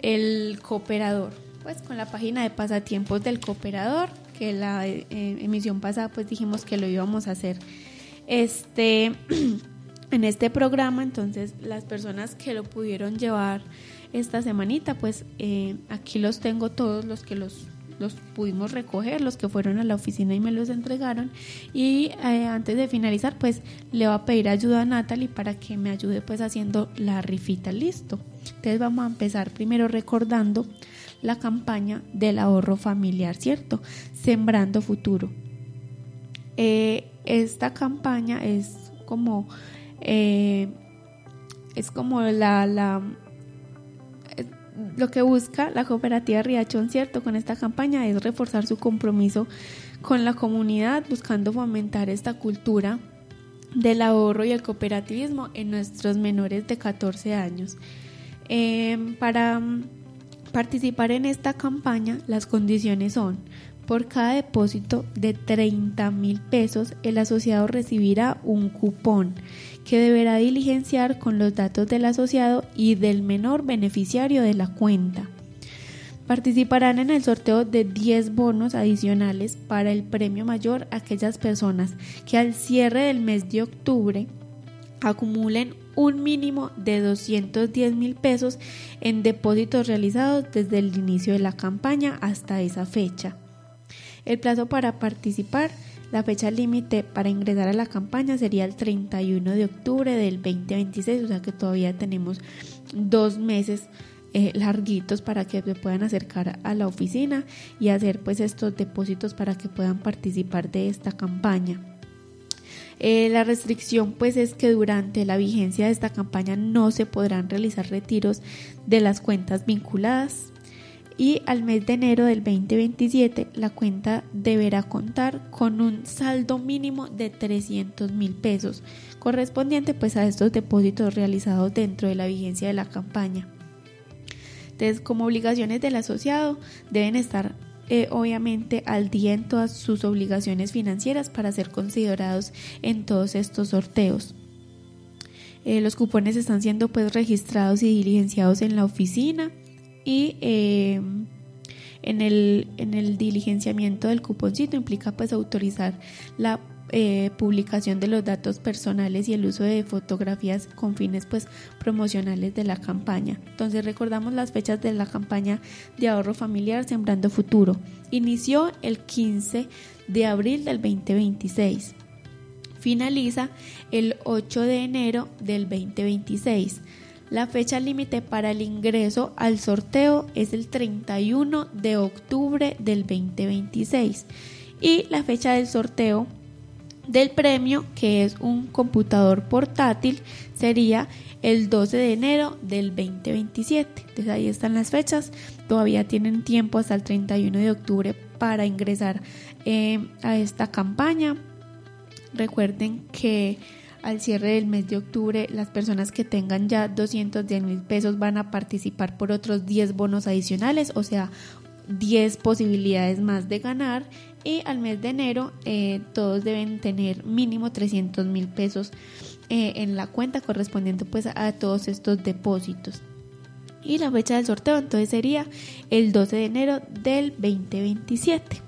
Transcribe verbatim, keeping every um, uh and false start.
el Cooperador, pues con la página de pasatiempos del Cooperador, que la eh, emisión pasada pues dijimos que lo íbamos a hacer este en este programa. Entonces las personas que lo pudieron llevar esta semanita, pues eh, aquí los tengo todos los que los los pudimos recoger, los que fueron a la oficina y me los entregaron. Y eh, antes de finalizar, pues le voy a pedir ayuda a Natalie para que me ayude pues haciendo la rifita. Listo. Entonces vamos a empezar primero recordando la campaña del ahorro familiar, ¿cierto? Sembrando futuro. Eh, esta campaña es como eh, es como la la lo que busca la cooperativa Riachón, ¿cierto? Con esta campaña es reforzar su compromiso con la comunidad, buscando fomentar esta cultura del ahorro y el cooperativismo en nuestros menores de catorce años. Eh, para participar en esta campaña, las condiciones son: por cada depósito de treinta mil pesos, el asociado recibirá un cupón que deberá diligenciar con los datos del asociado y del menor beneficiario de la cuenta. Participarán en el sorteo de diez bonos adicionales para el premio mayor aquellas personas que al cierre del mes de octubre acumulen un mínimo de doscientos diez mil pesos en depósitos realizados desde el inicio de la campaña hasta esa fecha. El plazo para participar, la fecha límite para ingresar a la campaña sería el treinta y uno de octubre del veinte veintiséis, o sea que todavía tenemos dos meses eh, larguitos para que se puedan acercar a la oficina y hacer pues estos depósitos para que puedan participar de esta campaña. Eh, la restricción pues es que durante la vigencia de esta campaña no se podrán realizar retiros de las cuentas vinculadas. Y al mes de enero del veinte veintisiete la cuenta deberá contar con un saldo mínimo de trescientos mil pesos, correspondiente pues a estos depósitos realizados dentro de la vigencia de la campaña. Entonces, como obligaciones del asociado, deben estar eh, obviamente al día en todas sus obligaciones financieras para ser considerados en todos estos sorteos. Eh, los cupones están siendo pues registrados y diligenciados en la oficina. Y eh, en, el, en el diligenciamiento del cuponcito implica pues autorizar la eh, publicación de los datos personales y el uso de fotografías con fines pues promocionales de la campaña. Entonces recordamos las fechas de la campaña de ahorro familiar Sembrando Futuro. Inició el quince de abril del veinte veintiséis. Finaliza el ocho de enero del veinte veintiséis. La fecha límite para el ingreso al sorteo es el treinta y uno de octubre del veinte veintiséis y la fecha del sorteo del premio, que es un computador portátil, sería el doce de enero del veinte veintisiete. Entonces ahí están las fechas, todavía tienen tiempo hasta el treinta y uno de octubre para ingresar eh, a esta campaña. Recuerden que al cierre del mes de octubre, las personas que tengan ya doscientos diez mil pesos van a participar por otros diez bonos adicionales, o sea, diez posibilidades más de ganar. Y al mes de enero, eh, todos deben tener mínimo trescientos mil pesos eh, en la cuenta correspondiente pues a todos estos depósitos. Y la fecha del sorteo entonces sería el doce de enero del veinte veintisiete.